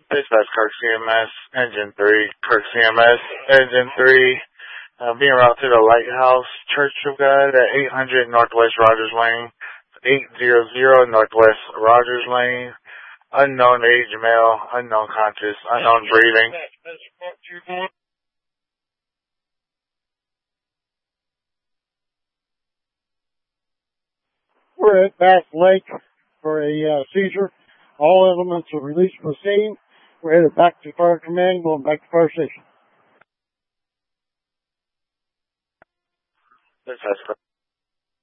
Dispatch Kirk CMS, Engine 3, Kirk CMS, Engine 3, being routed to the Lighthouse Church of God at 800 Northwest Rogers Lane, 800 Northwest Rogers Lane, unknown age male, unknown conscious, unknown breathing. We're at Bass Lake for a seizure. All elements are released from the scene. We're headed back to Fire Command, going back to Fire Station. Dispatch